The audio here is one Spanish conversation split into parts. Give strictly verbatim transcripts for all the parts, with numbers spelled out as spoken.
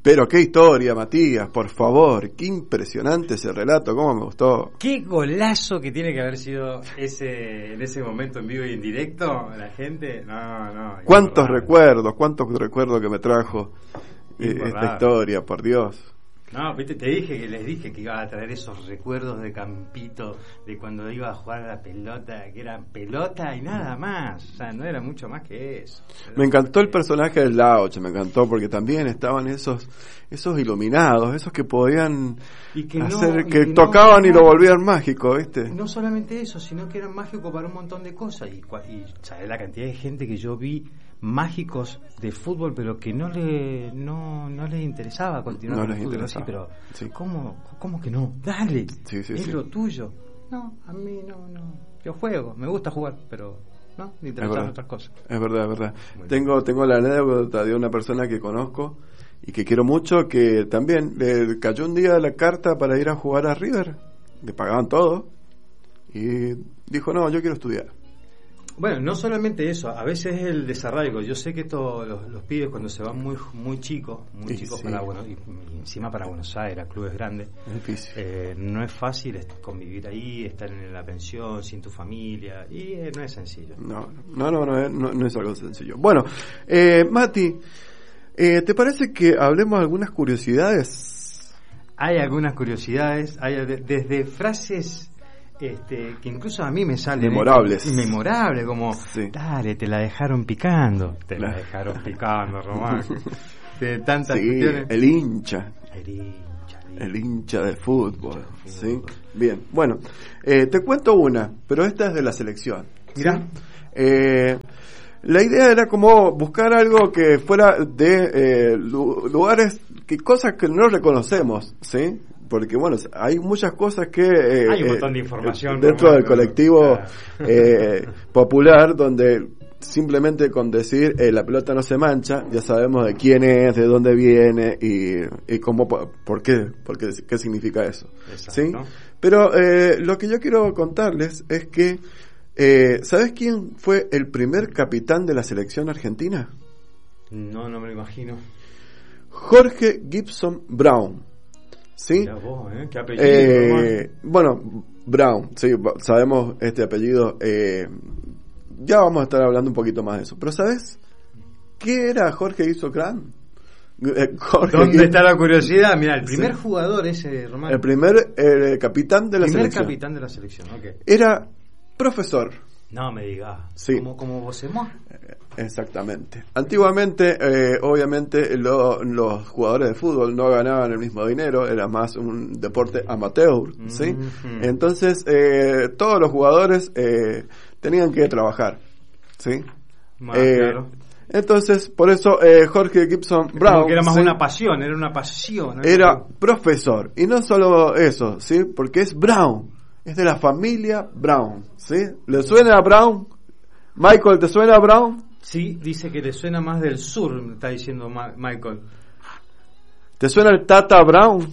Pero qué historia, Matías, por favor, qué impresionante ese relato, cómo me gustó. Qué golazo que tiene que haber sido ese en ese momento en vivo y en directo, la gente, no, no. Cuántos recuerdos, cuántos recuerdos que me trajo eh, esta historia, por Dios. No, viste, te dije que les dije que iba a traer esos recuerdos de campito, de cuando iba a jugar a la pelota, que era pelota y nada más, o sea, no era mucho más que eso. Me encantó el personaje del Lauch, me encantó porque también estaban esos esos iluminados, esos que podían y que hacer no, que, y que tocaban no, y lo volvían mágico, ¿viste? No solamente eso, sino que eran mágicos para un montón de cosas y, y sabes la cantidad de gente que yo vi mágicos de fútbol, pero que no le no no les interesaba continuar no con les el fútbol, interesaba. así, pero sí. ¿cómo, ¿cómo que no? Dale, sí, sí, es sí. lo tuyo. No, a mí no, no. Yo juego, me gusta jugar, pero no, me interesan otras cosas. Es verdad, es verdad. Muy tengo bien. tengo la anécdota de una persona que conozco y que quiero mucho, que también le cayó un día la carta para ir a jugar a River, le pagaban todo y dijo, no, yo quiero estudiar. Bueno, no solamente eso, a veces es el desarraigo. Yo sé que esto, los, los pibes cuando se van muy muy chicos, muy y chicos sí. para bueno, y, y encima para Buenos Aires, clubes grandes, es difícil. Eh, no es fácil convivir ahí, estar en la pensión, sin tu familia, y eh, no es sencillo. No, no, no, no, es, no, no es algo sencillo. Bueno, eh, Mati, eh, ¿te parece que hablemos de algunas curiosidades? Hay algunas curiosidades, hay de, desde frases Este, que incluso a mí me salen memorables, ¿eh? memorables como sí. Dale, te la dejaron picando, te la dejaron picando, Román. De tantas sí, cuestiones. El hincha, el hincha, el hincha, el hincha del fútbol, sí. Bien, bueno, eh, te cuento una, pero esta es de la selección. Mira, ¿sí? eh, la idea era como buscar algo que fuera de eh, lugares, que cosas que no reconocemos, ¿sí? Porque bueno, hay muchas cosas que eh, hay un montón de información eh, dentro Román, del colectivo claro. eh, popular, donde simplemente con decir eh, la pelota no se mancha, ya sabemos de quién es, de dónde viene y, y cómo, por qué, porque qué significa eso. Exacto. ¿Sí? Pero eh, lo que yo quiero contarles es que eh, ¿sabes quién fue el primer capitán de la selección argentina? No, no me lo imagino. Jorge Gibson Brown. ¿Sí? Mirá vos, ¿eh? ¿Qué apellido? Eh, bueno, Brown, sí, sabemos este apellido. Eh, ya vamos a estar hablando un poquito más de eso. Pero ¿sabes qué era Jorge Gibson Brown? Eh, Jorge ¿Dónde Gibson... está la curiosidad? Mira, el primer sí. jugador ese, Román. El primer eh, capitán de la primer selección. primer capitán de la selección, ok. Era profesor. No me digas. Sí. ¿Como, como Bocemó? Exactamente. Antiguamente, eh, obviamente, lo, los jugadores de fútbol no ganaban el mismo dinero, era más un deporte amateur, ¿sí? Mm-hmm. Entonces, eh, todos los jugadores eh, tenían que trabajar, ¿sí? Más, eh, claro. Entonces, por eso eh, Jorge Gibson Brown... Como que era más ¿sí? una pasión, era una pasión. ¿no? Era profesor, y no solo eso, ¿sí? Porque es Brown, es de la familia Brown, ¿sí? ¿Le suena a Brown? Michael, ¿te suena a Brown? Sí, dice que le suena más del sur, me está diciendo Ma- Michael. ¿Te suena el Tata Brown?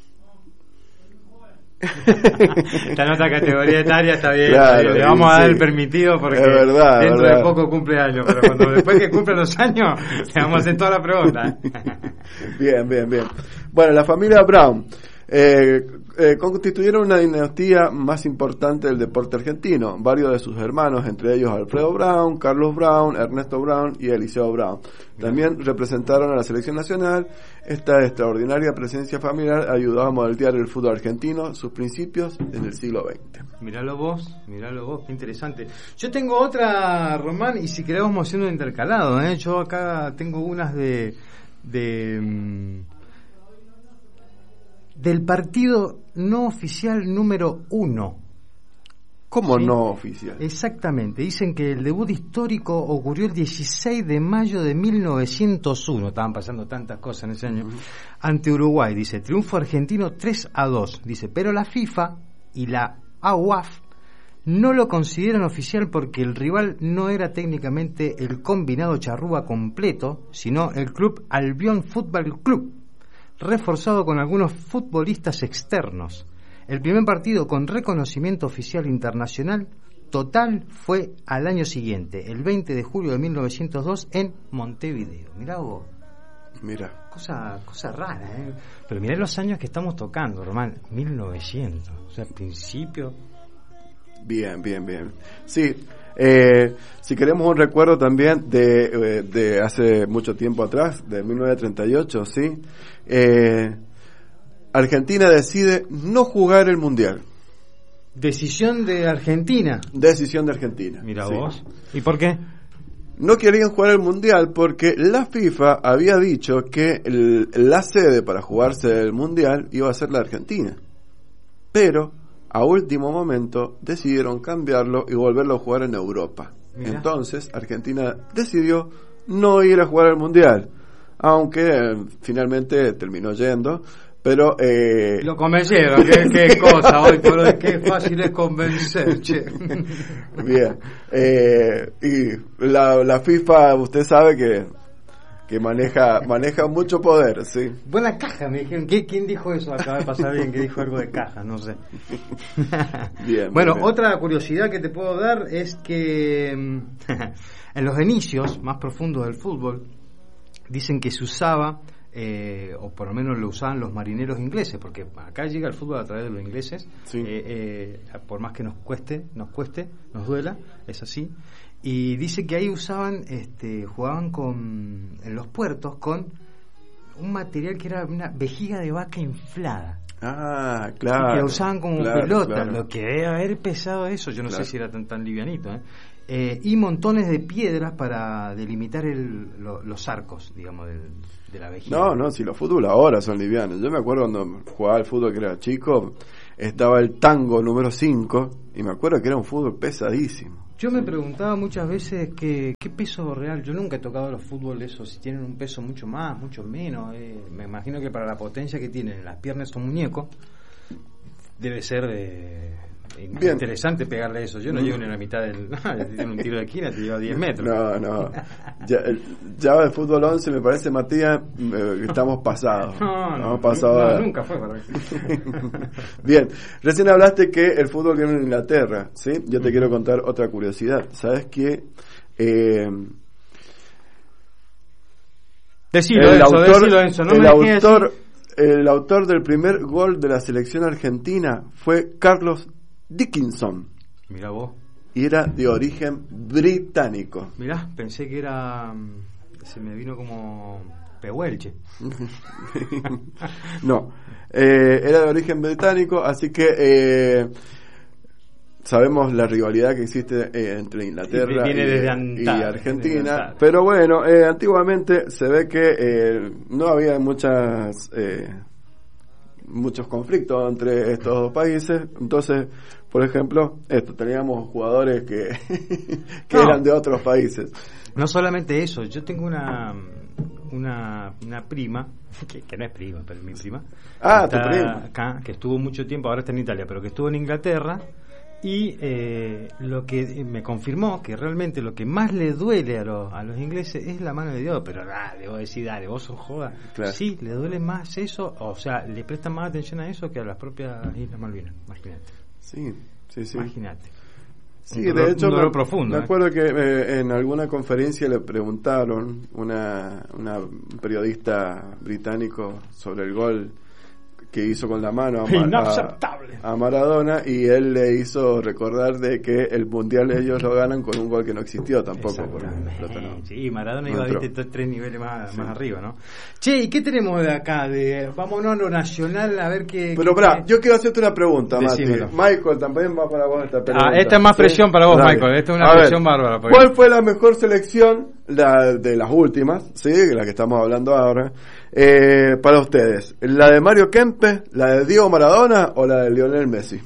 Está en otra categoría etaria, está bien, Claro, está bien. Le vamos sí, a dar sí. el permitido porque es verdad, dentro verdad. de poco cumple años, pero cuando después que cumple los años le vamos a hacer toda la pregunta. Bien, bien, bien. Bueno, la familia Brown eh, eh, constituyeron una dinastía más importante del deporte argentino. Varios de sus hermanos, entre ellos Alfredo Brown, Carlos Brown, Ernesto Brown y Eliseo Brown, también representaron a la selección nacional. Esta extraordinaria presencia familiar ayudó a moldear el fútbol argentino, sus principios en el siglo veinte. Míralo vos, míralo vos, qué interesante. Yo tengo otra, Román, y si querés vamos haciendo un intercalado, ¿eh? Yo acá tengo unas de... de um, del partido no oficial número uno. ¿Cómo ¿Sí? no oficial? Exactamente, dicen que el debut histórico ocurrió el dieciséis de mayo de mil novecientos uno, estaban pasando tantas cosas en ese año, uh-huh. ante Uruguay, dice, triunfo argentino tres a dos, dice, pero la FIFA y la A U A F no lo consideran oficial porque el rival no era técnicamente el combinado charrúa completo, sino el club Albion Fútbol Club, reforzado con algunos futbolistas externos. El primer partido con reconocimiento oficial internacional total fue al año siguiente, el veinte de julio de mil novecientos dos en Montevideo. Mirá vos. Mira. Cosa, cosa rara, ¿eh? Pero mirá los años que estamos tocando, Román, mil novecientos, o sea, principio. Bien, bien, bien. Sí, eh, si queremos un recuerdo también de, eh, de hace mucho tiempo atrás, de mil novecientos treinta y ocho, ¿sí? Eh, Argentina decide no jugar el Mundial. Decisión de Argentina. Decisión de Argentina. Mira sí. vos. ¿Y por qué? No querían jugar el Mundial porque la FIFA había dicho que el, la sede para jugarse el Mundial iba a ser la Argentina. Pero a último momento decidieron cambiarlo y volverlo a jugar en Europa. Mirá. Entonces Argentina decidió no ir a jugar el Mundial, aunque eh, finalmente terminó yendo. Pero eh... lo convencieron, qué, qué cosa hoy, pero qué fácil es convencer, che. Bien, eh, y la, la FIFA, usted sabe que que maneja maneja mucho poder, sí. Buena caja, me dijeron. ¿Qué, ¿Quién dijo eso? Acaba de pasar bien, que dijo algo de caja, no sé. Bien. Bueno, bien, bien. Otra curiosidad que te puedo dar es que en los inicios más profundos del fútbol dicen que se usaba Eh, o por lo menos lo usaban los marineros ingleses, porque acá llega el fútbol a través de los ingleses, sí. eh, eh, por más que nos cueste, nos cueste, nos duela, es así. Y dice que ahí usaban, este, jugaban con en los puertos con un material que era una vejiga de vaca inflada. Ah, claro. Y que lo usaban como claro, pelota, claro. Lo que debe haber pesado eso, yo no claro. sé si era tan tan livianito, ¿eh? Eh, y montones de piedras para delimitar el, lo, los arcos, digamos, del, de la vejiga. No, no, si los fútbol ahora son livianos. Yo me acuerdo cuando jugaba al fútbol que era chico, estaba el tango número cinco, y me acuerdo que era un fútbol pesadísimo. Yo me preguntaba muchas veces que, qué peso real. Yo nunca he tocado los fútbol esos, si tienen un peso mucho más, mucho menos. Eh, me imagino que para la potencia que tienen las piernas de un muñeco, debe ser eh, Bien. interesante pegarle eso. Yo no llego ni a la mitad del... Tiene un tiro de esquina, te lleva diez metros. No, no. Ya, ya el fútbol once me parece, Matías, eh, estamos pasados. No, no, pasado no, a... nunca fue para eso. Bien, recién hablaste que el fútbol viene en Inglaterra, ¿sí? Yo te quiero contar otra curiosidad. ¿Sabes qué? Eh, Decilo, el Enzo, autor, decilo, Enzo, no el me dejes autor, así. el autor del primer gol de la selección argentina fue Carlos Dickinson. Mirá vos. Y era de origen británico. Mirá, pensé que era... Se me vino como Pehuelche. No, eh, era de origen británico, así que eh, sabemos la rivalidad que existe eh, entre Inglaterra Viene y, desde y antaño, Argentina. desde antaño. Pero bueno, eh, antiguamente se ve que eh, no había muchas... Eh, muchos conflictos entre estos dos países. Entonces, por ejemplo, esto, teníamos jugadores que, que no. eran de otros países. No solamente eso, yo tengo una una, una prima, que, que no es prima, pero es mi prima. Ah, que tu está prima. acá, que estuvo mucho tiempo, ahora está en Italia, pero que estuvo en Inglaterra. Y eh, lo que me confirmó que realmente lo que más le duele a, lo, a los ingleses es la mano de Dios. Pero dale, vos decís, dale, vos sos joda. Claro. Sí, le duele más eso, o sea, le prestan más atención a eso que a las propias Islas Malvinas. Imagínate. Sí, sí, sí. Imagínate. Sí, un dolor, de hecho, un dolor me, profundo, me ¿eh? acuerdo que eh, en alguna conferencia le preguntaron una, una periodista británico sobre el gol que hizo con la mano a, Inaceptable. a, a Maradona, y él le hizo recordar de que el mundial ellos lo ganan con un gol que no existió tampoco. Porque no, sí, Maradona no iba entró. viste, tres niveles más, Sí. más arriba, ¿no? Che, ¿y qué tenemos de acá? De, vámonos a lo nacional a ver qué... Pero qué, pará, qué... yo quiero hacerte una pregunta, Mati. Decímelo. Michael, también va para vos esta pregunta. Ah, esta es más ¿sí? presión para vos, Dale. Michael. Esta es una A presión ver, bárbara. Porque... ¿cuál fue la mejor selección, la de las últimas, sí, la que estamos hablando ahora, eh, para ustedes? ¿La de Mario Kempes, la de Diego Maradona o la de Lionel Messi?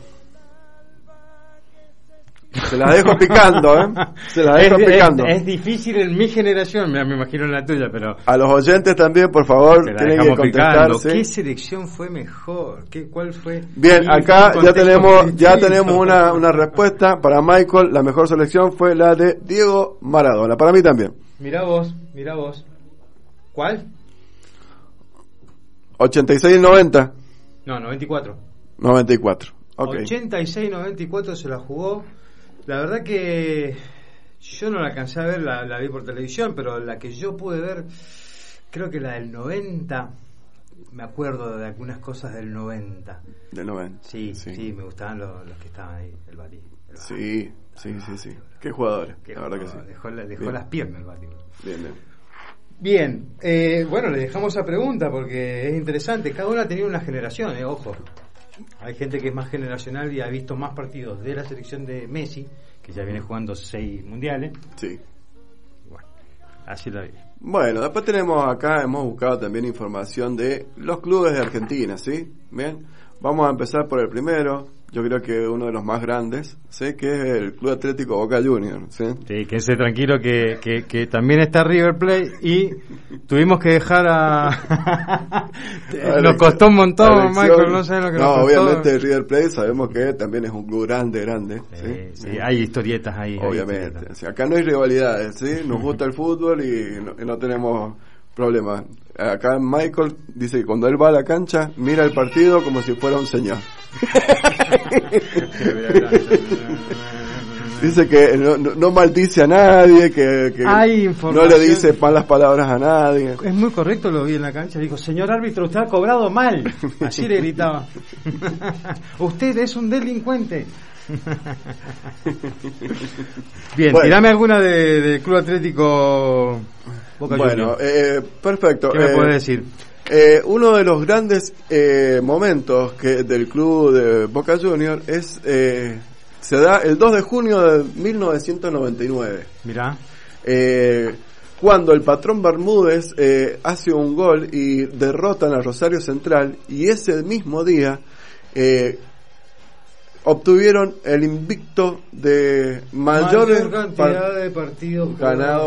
Se la dejo picando, ¿eh? Se la dejo es, picando. Es, es difícil en mi generación, me, me imagino en la tuya, pero... A los oyentes también, por favor, Te la tienen que dejamos contestar. picando. ¿sí? ¿Qué selección fue mejor? ¿Qué, ¿Cuál fue? Bien, Y acá un ya contexto tenemos ya distinto. tenemos una, una respuesta. Para Michael, la mejor selección fue la de Diego Maradona. Para mí también. Mirá vos, mirá vos. ¿Cuál? ochenta y seis y noventa. No, noventa y cuatro. noventa y cuatro. Okay. ochenta y seis noventa y cuatro se la jugó. La verdad que yo no la alcancé a ver, la, la vi por televisión, pero la que yo pude ver, Creo que la del noventa, me acuerdo de algunas cosas del noventa. Del noventa. Sí, sí, sí, me gustaban los, los que estaban ahí, el Bati. El Bati. Sí, sí, sí, sí. Qué jugadores, Qué la jugador, verdad que sí. Dejó, la, dejó las piernas el Bati. Bien, bien. Bien, eh, bueno, le dejamos esa pregunta porque es interesante. Cada uno ha tenido una generación, eh, ojo. Hay gente que es más generacional y ha visto más partidos de la selección de Messi, que ya viene jugando seis mundiales. Sí. Bueno, así la vi. Bueno, después tenemos acá, hemos buscado también información de los clubes de Argentina, ¿sí? Bien, vamos a empezar por el primero, yo creo que uno de los más grandes, ¿sí? Que es el Club Atlético Boca Juniors, ¿sí? Sí, que ese tranquilo que, que, que también está River Plate y tuvimos que dejar a... nos costó un montón, Michael, no sé lo que no, nos costó. obviamente River Plate sabemos que también es un club grande, grande, ¿sí? Sí, sí, hay historietas ahí. Obviamente, historietas. O sea, acá no hay rivalidades, ¿sí? Nos gusta el fútbol y no, y no tenemos problemas. Acá Michael dice que cuando él va a la cancha mira el partido como si fuera un señor. Dice que no, no, no maldice a nadie, que, que no le dice malas palabras a nadie. Es muy correcto, lo vi en la cancha. Dijo, señor árbitro, usted ha cobrado mal. Así le gritaba. Usted es un delincuente. Bien, bueno, tirame alguna de, de Club Atlético Boca Bueno, eh, perfecto. ¿Qué me eh, puedes decir? Eh, uno de los grandes eh, momentos que del club de Boca Juniors es eh, se da el dos de junio de mil novecientos noventa y nueve. Mirá. Eh, cuando el patrón Bermúdez eh, hace un gol y derrotan a Rosario Central, y ese mismo día eh, obtuvieron el invicto de mayores mayor cantidad par- de partidos ganados